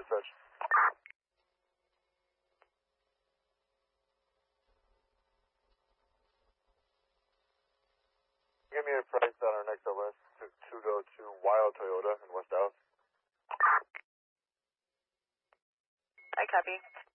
dispatch. Give me a price on our next LS to go to Wild Toyota in West Dallas. I copy.